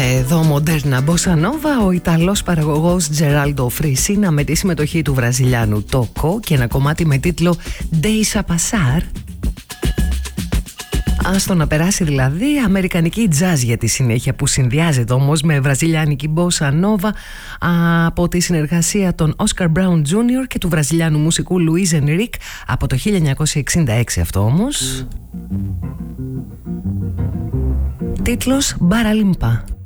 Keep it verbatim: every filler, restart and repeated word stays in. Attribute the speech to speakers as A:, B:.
A: Εδώ μοντέρνα Bossa Nova, ο Ιταλός παραγωγός Τζεράλντο Φρίσινα με τη συμμετοχή του Βραζιλιάνου Τόκο και ένα κομμάτι με τίτλο Deixa Passar. Άστο να περάσει δηλαδή, αμερικανική jazz για τη συνέχεια, που συνδυάζεται όμως με βραζιλιάνικη Bossa Nova από τη συνεργασία των Oscar Brown τζούνιορ και του βραζιλιάνου μουσικού Luiz Henrique από το χίλια εννιακόσια εξήντα έξι αυτό όμως. Τίτλος Μπαρα Λιμπά.